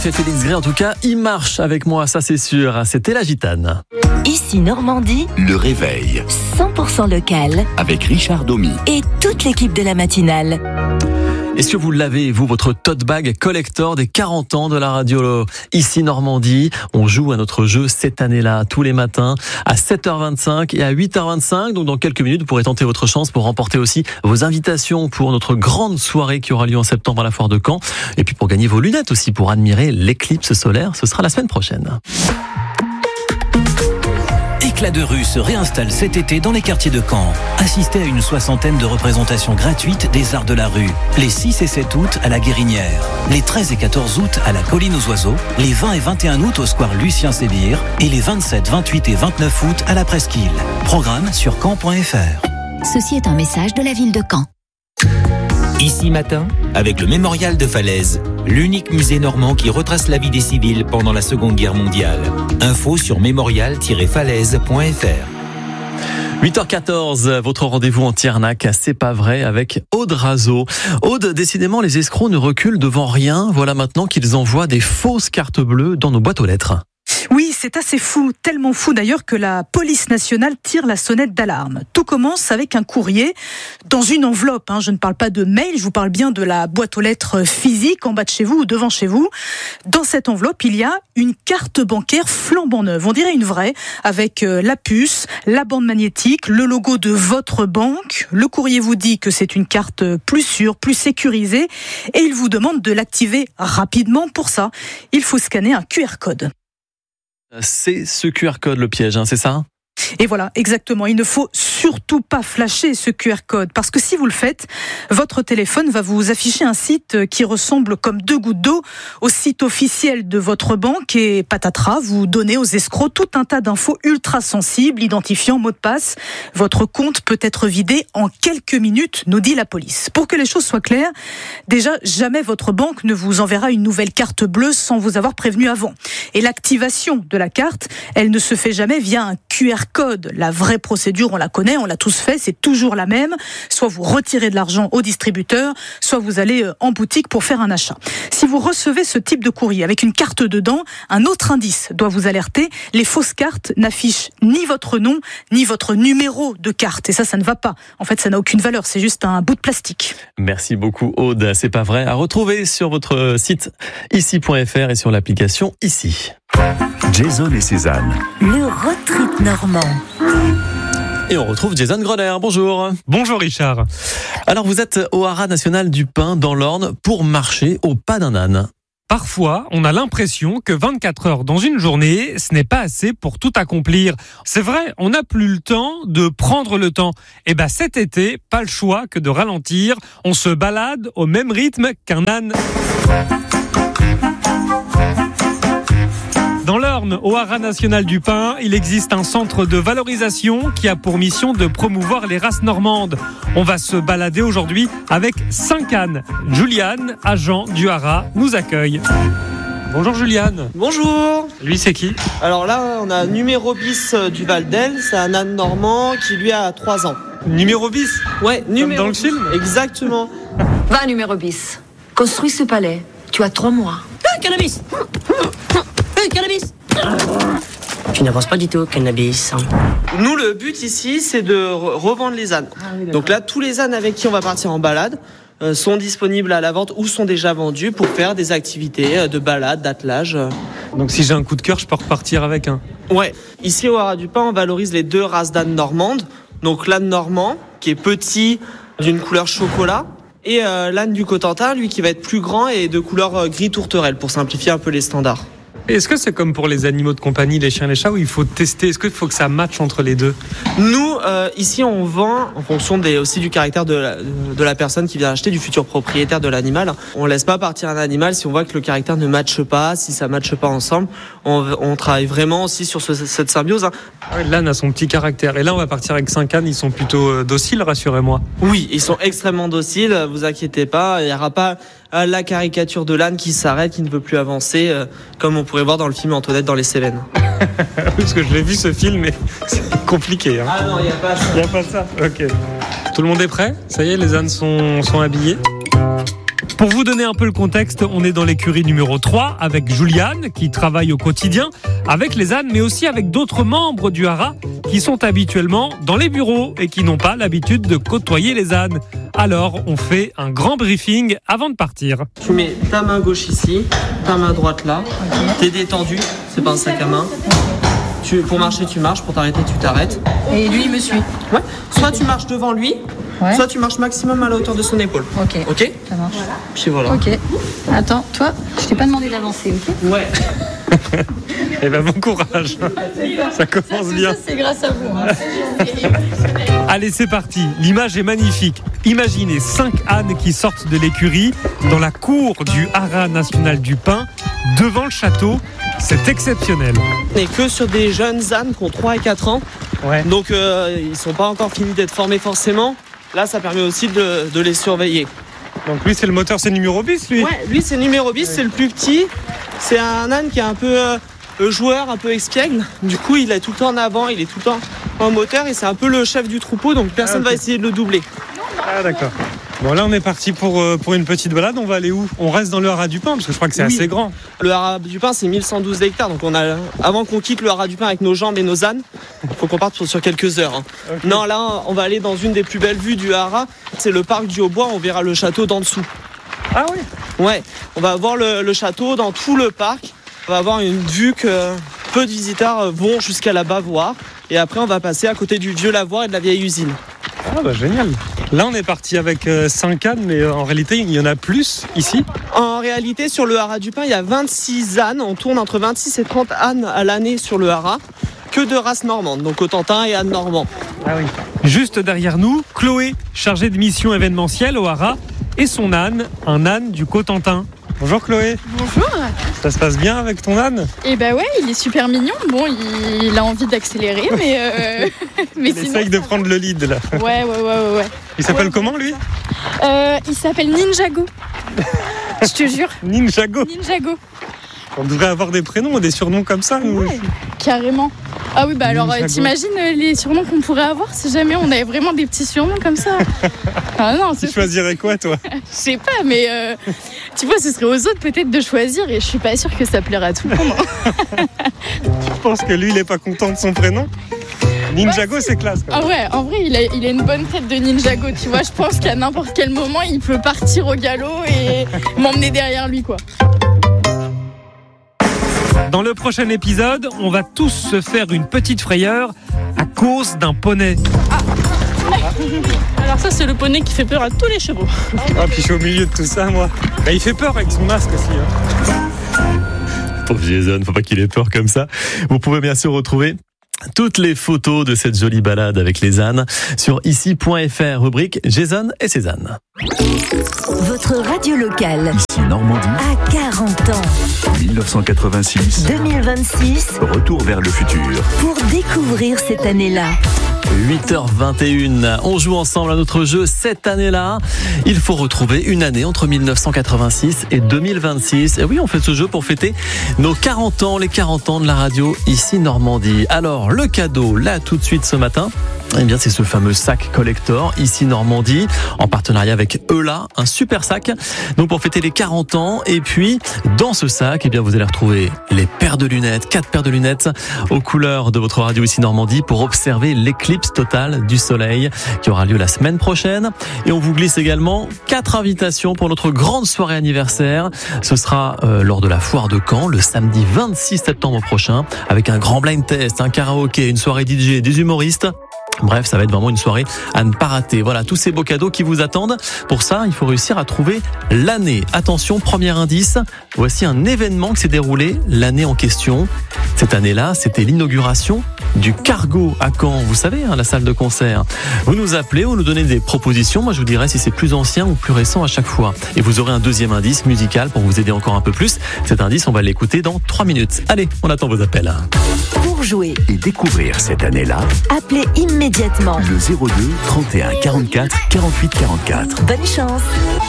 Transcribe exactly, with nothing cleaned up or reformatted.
Félix Gray, en tout cas, il marche avec moi, ça c'est sûr. C'était la gitane. Ici Normandie, le réveil. cent pour cent local. Avec Richard Domy. Et toute l'équipe de la matinale. Est-ce que vous l'avez, vous, votre tote bag collector des quarante ans de la radio Ici Normandie? On joue à notre jeu cette année-là, tous les matins, à sept heures vingt-cinq et à huit heures vingt-cinq. Donc dans quelques minutes, vous pourrez tenter votre chance pour remporter aussi vos invitations pour notre grande soirée qui aura lieu en septembre à la Foire de Caen. Et puis pour gagner vos lunettes aussi, pour admirer l'éclipse solaire. Ce sera la semaine prochaine. Éclat de rue se réinstalle cet été dans les quartiers de Caen. Assistez à une soixantaine de représentations gratuites des arts de la rue. Les six et sept août à la Guérinière. Les treize et quatorze août à la Colline aux Oiseaux. Les vingt et vingt et un août au square Lucien Sébire. Et les vingt-sept, vingt-huit et vingt-neuf août à la Presqu'île. Programme sur caen point f r. Ceci est un message de la ville de Caen. Ici matin, avec le Mémorial de Falaise, l'unique musée normand qui retrace la vie des civils pendant la Seconde Guerre mondiale. Info sur mémorial tiret falaise point f r. huit heures quatorze, votre rendez-vous en Tiernac, c'est pas vrai, avec Aude Razeau. Aude, décidément, les escrocs ne reculent devant rien. Voilà maintenant qu'ils envoient des fausses cartes bleues dans nos boîtes aux lettres. Oui, c'est assez fou, tellement fou d'ailleurs que la police nationale tire la sonnette d'alarme. Tout commence avec un courrier dans une enveloppe. Hein. Je ne parle pas de mail, je vous parle bien de la boîte aux lettres physique en bas de chez vous ou devant chez vous. Dans cette enveloppe, il y a une carte bancaire flambant neuve. On dirait une vraie, avec la puce, la bande magnétique, le logo de votre banque. Le courrier vous dit que c'est une carte plus sûre, plus sécurisée et il vous demande de l'activer rapidement. Pour ça, il faut scanner un Q R code. C'est ce Q R code le piège, hein, c'est ça ? Et voilà, exactement. Il ne faut surtout pas flasher ce Q R code parce que si vous le faites, votre téléphone va vous afficher un site qui ressemble comme deux gouttes d'eau au site officiel de votre banque et patatras, vous donnez aux escrocs tout un tas d'infos ultra sensibles, identifiant mot de passe. Votre compte peut être vidé en quelques minutes, nous dit la police. Pour que les choses soient claires, déjà, jamais votre banque ne vous enverra une nouvelle carte bleue sans vous avoir prévenu avant. Et l'activation de la carte, elle ne se fait jamais via un Q R code. La vraie procédure, on la connaît, on l'a tous fait, c'est toujours la même. Soit vous retirez de l'argent au distributeur, soit vous allez en boutique pour faire un achat. Si vous recevez ce type de courrier avec une carte dedans, un autre indice doit vous alerter. Les fausses cartes n'affichent ni votre nom, ni votre numéro de carte. Et ça, ça ne va pas. En fait, ça n'a aucune valeur, c'est juste un bout de plastique. Merci beaucoup Aude, c'est pas vrai. À retrouver sur votre site ici point f r et sur l'application Ici. Jason et Cézanne. Le road trip normand. Et on retrouve Jason Groner. Bonjour. Bonjour Richard. Alors vous êtes au Haras national du Pin dans l'Orne pour marcher au pas d'un âne. Parfois, on a l'impression que vingt-quatre heures dans une journée, ce n'est pas assez pour tout accomplir. C'est vrai, on n'a plus le temps de prendre le temps. Et ben cet été, pas le choix que de ralentir. On se balade au même rythme qu'un âne. Dans l'Orne, au Haras national du Pin, il existe un centre de valorisation qui a pour mission de promouvoir les races normandes. On va se balader aujourd'hui avec cinq ânes. Juliane, agent du Haras, nous accueille. Bonjour Juliane. Bonjour. Lui c'est qui ? Alors là, on a numéro bis du Val d'El, c'est un âne normand qui lui a trois ans. Numéro bis ? Ouais, Comme numéro dans le film ? Exactement. Va numéro bis. Construis ce palais. Tu as trois mois. Ah, cannabis ah, cannabis Tu n'avances pas du tout, cannabis. Nous, le but ici, c'est de re- revendre les ânes. Ah, oui, donc là, tous les ânes avec qui on va partir en balade euh, sont disponibles à la vente ou sont déjà vendus pour faire des activités euh, de balade, d'attelage. Donc si j'ai un coup de cœur, je peux repartir avec un. Ouais. Ici, au Haras du Pin, on valorise les deux races d'ânes normandes. Donc l'âne normand, qui est petit, d'une couleur chocolat, et euh, l'âne du Cotentin, lui, qui va être plus grand et de couleur euh, gris tourterelle, pour simplifier un peu les standards. Est-ce que c'est comme pour les animaux de compagnie, les chiens et les chats, où il faut tester ? Est-ce qu'il faut que ça matche entre les deux ? Nous, euh, ici, on vend en fonction des, aussi du caractère de la, de la personne qui vient acheter, du futur propriétaire de l'animal. On laisse pas partir un animal si on voit que le caractère ne matche pas, si ça matche pas ensemble. On, on travaille vraiment aussi sur ce, cette symbiose. Hein. L'âne a son petit caractère. Et là, on va partir avec cinq ânes. Ils sont plutôt euh, dociles, rassurez-moi. Oui, ils sont extrêmement dociles. Vous inquiétez pas. Il n'y aura pas euh, la caricature de l'âne qui s'arrête, qui ne veut plus avancer, euh, comme on pourrait voir dans le film Antoinette dans les Cévennes. Parce que je l'ai vu ce film, mais c'est compliqué. Hein. Ah non, il n'y a pas ça. Il n'y a pas ça. Ok. Tout le monde est prêt ? Ça y est, les ânes sont, sont habillés ? Pour vous donner un peu le contexte, on est dans l'écurie numéro trois avec Juliane qui travaille au quotidien avec les ânes, mais aussi avec d'autres membres du haras qui sont habituellement dans les bureaux et qui n'ont pas l'habitude de côtoyer les ânes. Alors, on fait un grand briefing avant de partir. Tu mets ta main gauche ici, ta main droite là. T'es détendu, c'est pas un sac à main. Tu, pour marcher, tu marches. Pour t'arrêter, tu t'arrêtes. Et lui, il me suit. Ouais. Soit tu marches devant lui, ouais. soit tu marches maximum à la hauteur de son épaule. Ok. Ok. Ça marche. Puis voilà. Ok. Attends, toi, je t'ai pas demandé d'avancer, ok? Ouais. Eh ben bon courage. Ça commence bien. Ça, c'est grâce à vous. Hein. Allez, c'est parti. L'image est magnifique. Imaginez cinq ânes qui sortent de l'écurie dans la cour du haras national du Pin, devant le château. C'est exceptionnel. On n'est que sur des jeunes ânes qui ont trois et quatre ans. Ouais. Donc euh, ils ne sont pas encore finis d'être formés forcément. Là, ça permet aussi de, de les surveiller. Donc lui, c'est le moteur, c'est numéro bis, lui. Ouais, lui, c'est numéro bis, ouais. C'est le plus petit. C'est un âne qui est un peu euh, joueur, un peu espiègle. Du coup, il est tout le temps en avant, il est tout le temps en moteur et c'est un peu le chef du troupeau, donc personne ne ah, okay. va essayer de le doubler. Ah d'accord. Bon, là on est parti pour, euh, pour une petite balade. On va aller où? On reste dans le haras du Pin parce que je crois que c'est oui. assez grand. Le haras du Pin, c'est mille cent douze hectares. Donc on a, avant qu'on quitte le haras du Pin avec nos jambes et nos ânes, il faut qu'on parte sur, sur quelques heures. Hein. Okay. Non, là on va aller dans une des plus belles vues du haras. C'est le parc du Haut-Bois. On verra le château d'en dessous. Ah oui. Ouais, on va voir le, le château dans tout le parc. On va avoir une vue que peu de visiteurs vont jusqu'à là-bas voir. Et après on va passer à côté du vieux lavoir et de la vieille usine. Ah bah génial. Là on est parti avec cinq ânes, mais en réalité il y en a plus ici. En réalité sur le haras du Pin il y a vingt-six ânes, on tourne entre vingt-six et trente ânes à l'année sur le haras, que de race normande, donc Cotentin et âne normand. Ah oui. Juste derrière nous, Chloé, chargée de mission événementielle au haras, et son âne, un âne du Cotentin. Bonjour Chloé. Bonjour. Ça se passe bien avec ton âne? Eh ben ouais, il est super mignon. Bon, il, il a envie d'accélérer, mais euh, mais il sinon, essaye de prendre le lead là. Ouais, ouais, ouais, ouais. ouais. Il s'appelle ouais. comment lui? euh, Il s'appelle Ninjago. Je te jure. Ninjago. Ninjago. On devrait avoir des prénoms, des surnoms comme ça. Nous. Ouais, carrément. Ah oui, bah alors Ninjago. T'imagines les surnoms qu'on pourrait avoir si jamais on avait vraiment des petits surnoms comme ça? Ah non, tu choisirais quoi toi? Je sais pas, mais euh, tu vois, ce serait aux autres peut-être de choisir et je suis pas sûre que ça plaira à tout le monde. Je pense que lui, il est pas content de son prénom. Ninjago, ouais, c'est classe. Ah ouais, en vrai, il a, il a une bonne tête de Ninjago, tu vois. Je pense qu'à n'importe quel moment, il peut partir au galop et m'emmener derrière lui, quoi. Dans le prochain épisode, on va tous se faire une petite frayeur à cause d'un poney. Ah. Alors ça, c'est le poney qui fait peur à tous les chevaux. Ah, puis je suis au milieu de tout ça, moi. Bah, il fait peur avec son masque aussi. Hein. Pauvre Jason, faut pas qu'il ait peur comme ça. Vous pouvez bien sûr retrouver toutes les photos de cette jolie balade avec les ânes sur ici point f r, rubrique Jason et ses ânes. Votre radio locale. Ici Normandie. À quarante ans. dix-neuf cent quatre-vingt-six. deux mille vingt-six. Retour vers le futur. Pour découvrir cette année-là. huit heures vingt et une. On joue ensemble à notre jeu cette année-là. Il faut retrouver une année entre mille neuf cent quatre-vingt-six et deux mille vingt-six. Et oui, on fait ce jeu pour fêter nos quarante ans, les quarante ans de la radio ici Normandie. Alors, le cadeau, là, tout de suite ce matin, eh bien, c'est ce fameux sac collector ici Normandie, en partenariat avec Eula, un super sac. Donc, pour fêter les quarante ans. Et puis, dans ce sac, eh bien, vous allez retrouver les paires de lunettes, quatre paires de lunettes aux couleurs de votre radio ici Normandie pour observer l'éclipse totale du soleil qui aura lieu la semaine prochaine. Et on vous glisse également quatre invitations pour notre grande soirée anniversaire. Ce sera euh, lors de la foire de Caen, le samedi vingt-six septembre prochain, avec un grand blind test, un karaoké, une soirée D J, des humoristes. Bref, ça va être vraiment une soirée à ne pas rater. Voilà, tous ces beaux cadeaux qui vous attendent. Pour ça, il faut réussir à trouver l'année. Attention, premier indice. Voici un événement qui s'est déroulé l'année en question. Cette année-là, c'était l'inauguration du Cargo à Caen. Vous savez, hein, la salle de concert. Vous nous appelez, vous nous donnez des propositions. Moi, je vous dirai si c'est plus ancien ou plus récent à chaque fois. Et vous aurez un deuxième indice musical pour vous aider encore un peu plus. Cet indice, on va l'écouter dans trois minutes. Allez, on attend vos appels. Pour jouer et découvrir cette année-là, appelez immédiatement le zéro deux trente et un quarante-quatre quarante-huit quarante-quatre. Bonne chance.